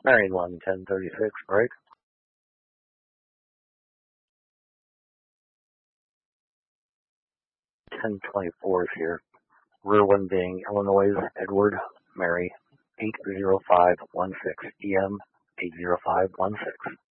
Marion 1, 1036, break. 1024 is here. Rear one being Illinois, Edward, Mary, 80516, EM 80516.